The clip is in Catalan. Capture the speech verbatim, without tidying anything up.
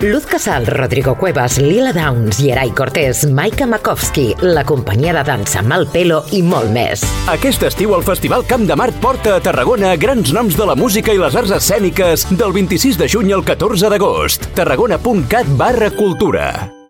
Luz Casal, Rodrigo Cuevas, Lila Downs, Yeray Cortés, Maika Makovsky, la companyia de dansa Malpelo i molt més. Aquest estiu el Festival Camp de Mart porta a Tarragona grans noms de la música i les arts escèniques del vint-i-sis de juny al catorze d'agost. tarragona punt cat barra cultura.